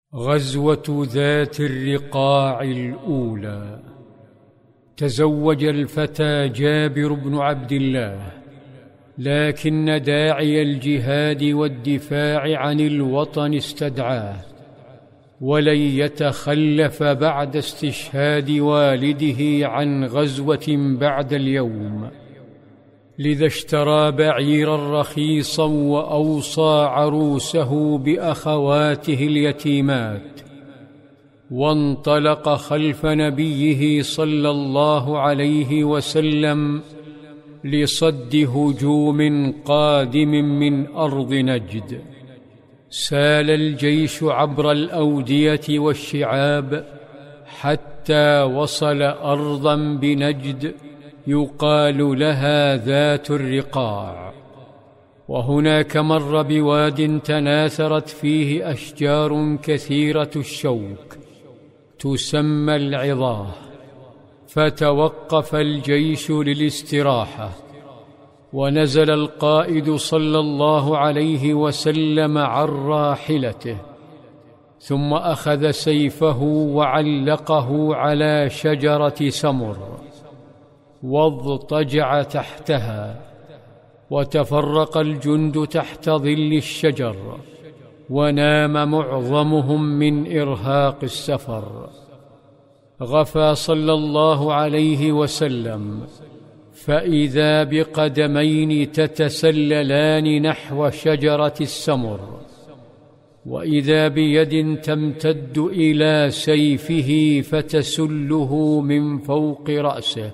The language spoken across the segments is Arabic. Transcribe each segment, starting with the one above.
غزوة ذات الرقاع الأولى. تزوج الفتى جابر بن عبد الله، لكن داعي الجهاد والدفاع عن الوطن استدعاه، ولن يتخلف بعد استشهاد والده عن غزوة بعد اليوم، لذا اشترى بعيرا رخيصا وأوصى عروسه بأخواته اليتيمات، وانطلق خلف نبيه صلى الله عليه وسلم لصد هجوم قادم من أرض نجد. سال الجيش عبر الأودية والشعاب حتى وصل أرضا بنجد يقال لها ذات الرقاع، وهناك مر بواد تناثرت فيه أشجار كثيرة الشوك تسمى العظاه، فتوقف الجيش للاستراحة، ونزل القائد صلى الله عليه وسلم عن راحلته، ثم أخذ سيفه وعلقه على شجرة سمر واضطجع تحتها، وتفرق الجند تحت ظل الشجر، ونام معظمهم من إرهاق السفر. غفى صلى الله عليه وسلم، فإذا بقدمين تتسللان نحو شجرة السمر، وإذا بيد تمتد إلى سيفه فتسله من فوق رأسه،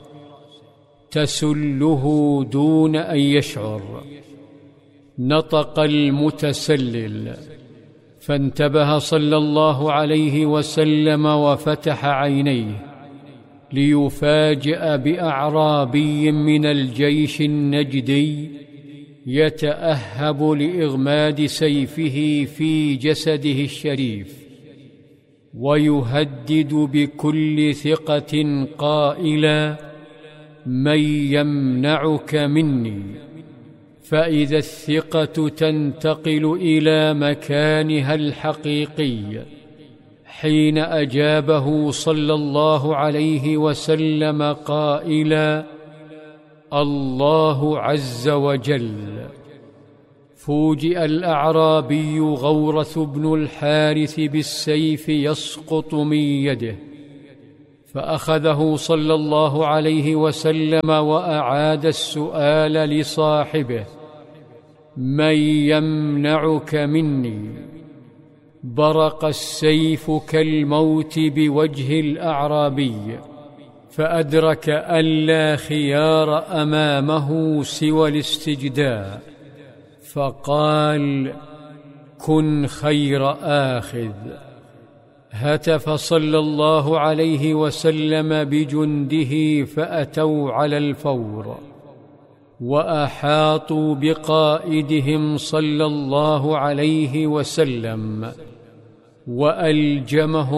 تسله دون أن يشعر. نطق المتسلل، فانتبه صلى الله عليه وسلم وفتح عينيه ليفاجأ بأعرابي من الجيش النجدي يتأهب لإغماد سيفه في جسده الشريف، ويهدد بكل ثقة قائلا: من يمنعك مني؟ فإذا الثقة تنتقل إلى مكانها الحقيقي حين أجابه صلى الله عليه وسلم قائلا: الله عز وجل. فوجئ الأعرابي غورث بن الحارث بالسيف يسقط من يده، فأخذه صلى الله عليه وسلم وأعاد السؤال لصاحبه: من يمنعك مني؟ برق السيف كالموت بوجه الأعرابي، فأدرك أن لا خيار أمامه سوى الاستجداء، فقال: كن خير آخذ. هتف صلى الله عليه وسلم بجنده فأتوا على الفور، وأحاطوا بقائدهم صلى الله عليه وسلم، وألجمهم